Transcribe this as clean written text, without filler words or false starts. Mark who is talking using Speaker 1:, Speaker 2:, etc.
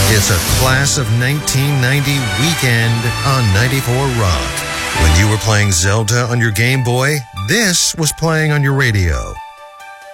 Speaker 1: It's a class of 1990 weekend on 94 Rock. When you were playing Zelda on your Game Boy, this was playing on your radio.